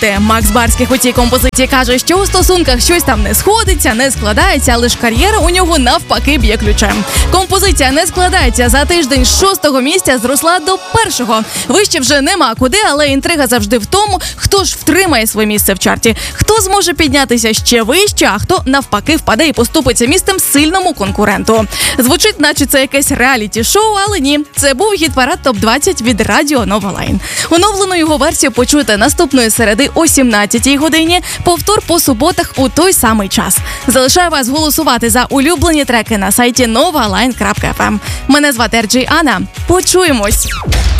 Проте Макс Барських у цій композиції каже, що у стосунках щось там не сходиться, не складається, але ж кар'єра у нього навпаки б'є ключем. Композиція «Не складається» за тиждень з 6-го місця зросла до 1-го. Вище вже нема куди, але інтрига завжди в тому, хто ж втримає своє місце в чарті, хто зможе піднятися ще вище, а хто навпаки впаде і поступиться місцем сильному конкуренту. Звучить, наче це якесь реаліті-шоу, але ні. Це був гіт-парад ТОП-20 від Радіо Нова Лайн. Оновлену його версію почуєте наступної середи о 17-й годині, повтор по суботах у той самий час. Залишаю вас голосувати за улюблені треки на сайті novaline.fm. Мене звати Анна. Почуємось!